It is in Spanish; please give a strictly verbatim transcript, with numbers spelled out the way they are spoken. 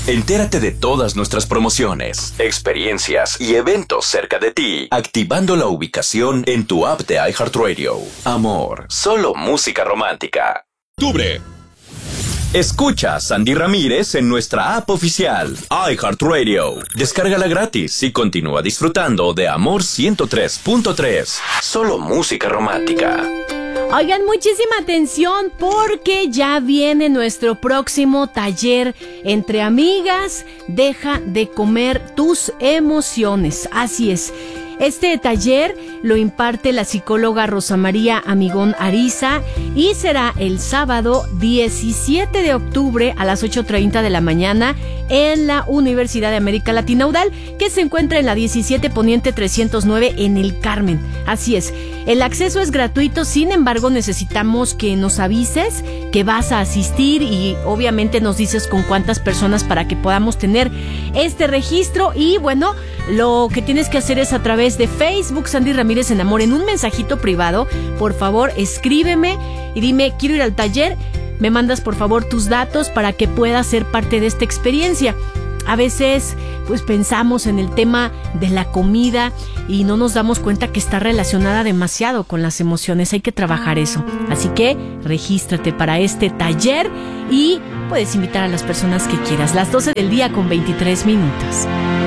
Entérate de todas nuestras promociones, experiencias y eventos cerca de ti, activando la ubicación en tu app de iHeartRadio. Amor, solo música romántica. Octubre. Escucha a Sandy Ramírez en nuestra app oficial, iHeartRadio. Descárgala gratis y continúa disfrutando de Amor ciento tres punto tres. Solo música romántica. Oigan, muchísima atención porque ya viene nuestro próximo taller Entre Amigas. Deja de comer tus emociones. Así es. Este taller lo imparte la psicóloga Rosa María Amigón Ariza y será el sábado diecisiete de octubre a las ocho treinta de la mañana en la Universidad de América Latina U D A L, que se encuentra en la diecisiete Poniente trescientos nueve en El Carmen. Así es, el acceso es gratuito, sin embargo necesitamos que nos avises que vas a asistir y obviamente nos dices con cuántas personas para que podamos tener este registro. Y bueno, lo que tienes que hacer es a través de Facebook Sandy Ramírez en Amor, en un mensajito privado, por favor escríbeme y dime quiero ir al taller, me mandas por favor tus datos para que puedas ser parte de esta experiencia. A veces pues pensamos en el tema de la comida y no nos damos cuenta que está relacionada demasiado con las emociones, hay que trabajar eso. Así que regístrate para este taller y puedes invitar a las personas que quieras. Las doce del día con veintitrés minutos.